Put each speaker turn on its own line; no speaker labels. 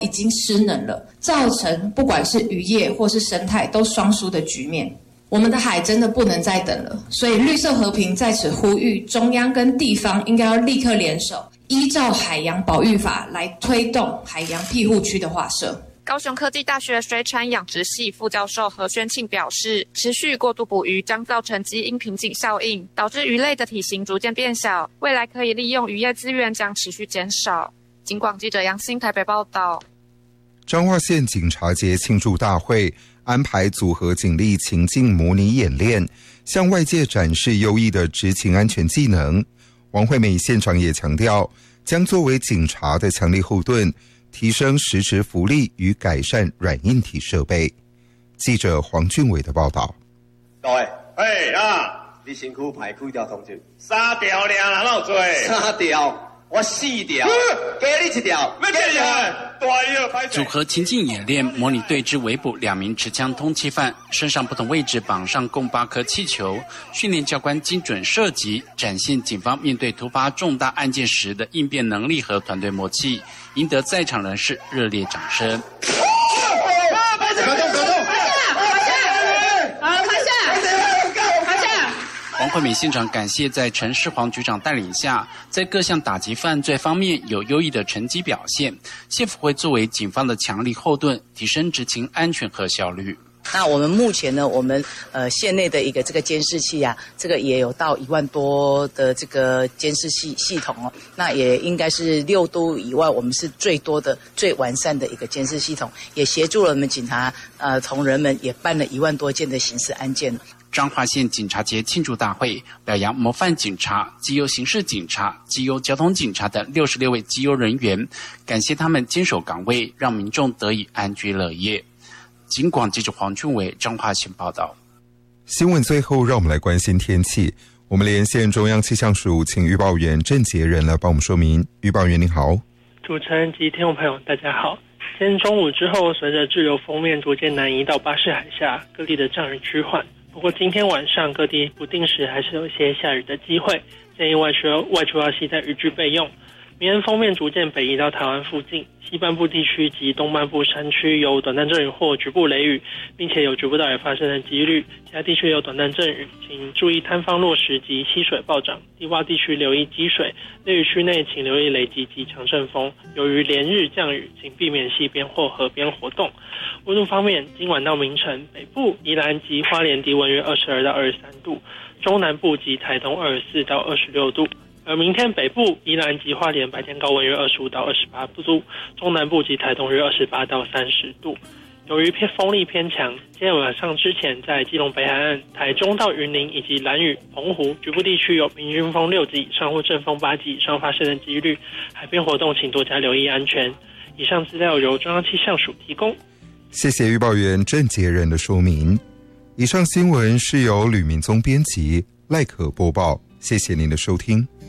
已经失能了，造成不管是渔业或是生态都双输的局面。我们的海真的不能再等了，所以绿色和平在此呼吁中央跟地方应该要立刻联手，依照海洋保育法来推动海洋庇护区的划设。
高雄科技大学水产养殖系副教授何宣庆表示，持续过度捕鱼将造成基因瓶颈效应，导致鱼类的体型逐渐变小，未来可以利用渔业资源将持续减少。警广记者杨欣台北报道。
彰化县警察节庆祝大会安排组合警力情境模拟演练，向外界展示优异的执勤安全技能。王惠美县长也强调，将作为警察的强力后盾，提升实质福利与改善软硬体设备。记者黄俊伟的报道。
各位，你身躯排几条通知？3条尔，哪有多？3条。我4条，加你1条，要这样。
组合情境演练模拟对峙围捕2名持枪通缉犯，身上不同位置绑上共8颗气球，训练教官精准射击，展现警方面对突发重大案件时的应变能力和团队默契，赢得在场人士热烈掌声。王惠美县长感谢在陈世煌局长带领下，在各项打击犯罪方面有优异的成绩表现，县府会作为警方的强力后盾，提升执勤安全和效率。
那我们目前呢，我们县内的一个这个监视器啊，这个也有到1万多的这个监视系统哦，那也应该是6都以外，我们是最多的、最完善的一个监视系统，也协助了我们警察同仁们也办了1万多件的刑事案件。
彰化县警察节庆祝大会表扬模范警察、绩优刑事警察、绩优交通警察等66位绩优人员，感谢他们坚守岗位，让民众得以安居乐业。警广记者黄俊伟彰化县报道。
新闻最后让我们来关心天气。我们连线中央气象署，请预报员郑杰仁来帮我们说明。预报员您好。
主持人及听众朋友大家好。今天中午之后，随着滞留锋面逐渐南移到巴士海峡，各地的降雨趋缓。不过今天晚上各地不定时还是有一些下雨的机会，建议外出要携带雨具备用。明天锋面逐渐北移到台湾附近，西半部地区及东半部山区有短暂阵雨或局部雷雨，并且有局部大雨发生的几率。其他地区有短暂阵雨，请注意坍方落石及溪水暴涨，低洼地区留意积水，雷雨区内请留意雷击及强阵风。由于连日降雨，请避免溪边或河边活动。温度方面，今晚到明晨，北部、宜兰及花莲低温约22到23度，中南部及台东24到26度。而明天北部、宜兰及花莲白天高温约25到28度，中南部及台东约28到30度。由于风力偏强，今天晚上之前在基隆北海岸、台中到云林以及兰屿、澎湖局部地区有平均风6级以上或阵风8级以上发生的几率，海边活动请多加留意安全。以上资料由中央气象署提供。
谢谢预报员郑杰仁的说明。以上新闻是由吕明宗编辑，赖可播报。谢谢您的收听。